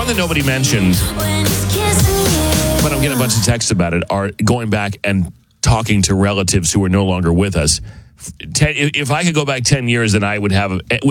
one that nobody mentioned, but I'm getting a bunch of texts about it, are going back and talking to relatives who are no longer with us. If I could go back 10 years, then I would have